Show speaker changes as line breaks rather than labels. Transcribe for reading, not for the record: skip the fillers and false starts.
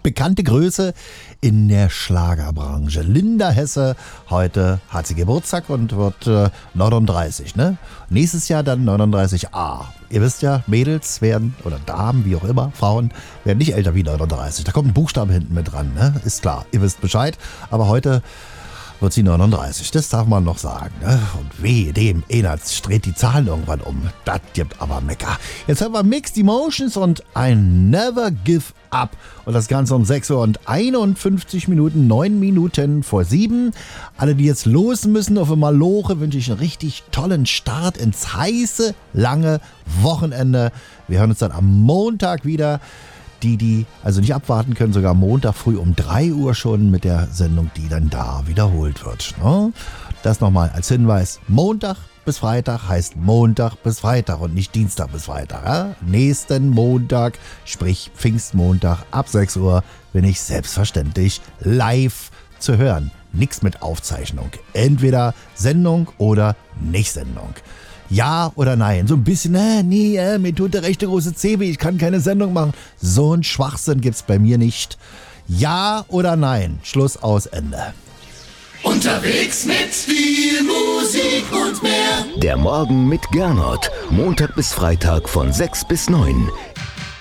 bekannte Größe in der Schlagerbranche. Linda Hesse, heute hat sie Geburtstag und wird 39, ne? Nächstes Jahr dann 39a. Ihr wisst ja, Mädels werden, oder Damen, wie auch immer, Frauen, werden nicht älter wie 39. Da kommt ein Buchstabe hinten mit dran, ne? Ist klar, ihr wisst Bescheid. Aber heute wird sie 39, das darf man noch sagen. Ne? Und wehe dem, Enatz dreht die Zahlen irgendwann um. Das gibt aber Mecker. Jetzt haben wir Mixed Emotions und I Never Give Up. Und das Ganze um 6 Uhr und 51 Minuten, 9 Minuten vor 7. Alle, die jetzt los müssen auf einmal Maloche, wünsche ich einen richtig tollen Start ins heiße, lange Wochenende. Wir hören uns dann am Montag wieder. Die also nicht abwarten können, sogar Montag früh um 3 Uhr schon mit der Sendung, die dann da wiederholt wird. Ne? Das nochmal als Hinweis. Montag bis Freitag heißt Montag bis Freitag und nicht Dienstag bis Freitag. Ja? Nächsten Montag, sprich Pfingstmontag ab 6 Uhr, bin ich selbstverständlich live zu hören. Nichts mit Aufzeichnung. Entweder Sendung oder Nicht-Sendung. Ja oder nein? So ein bisschen, mir tut der rechte große Zeh weh, ich kann keine Sendung machen. So ein Schwachsinn gibt's bei mir nicht. Ja oder nein? Schluss, aus, Ende.
Unterwegs mit viel Musik und mehr.
Der Morgen mit Gernot. Montag bis Freitag von 6 bis 9.